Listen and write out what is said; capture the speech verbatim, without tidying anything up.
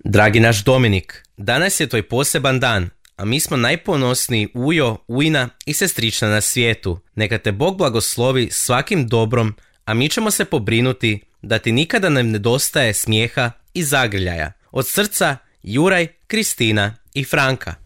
Dragi naš Dominik, danas je tvoj poseban dan, a mi smo najponosniji ujo, ujna i sestrična na svijetu. Neka te Bog blagoslovi svakim dobrom, a mi ćemo se pobrinuti da ti nikada ne nedostaje smijeha i zagrljaja. Od srca, Juraj, Kristina i Franka.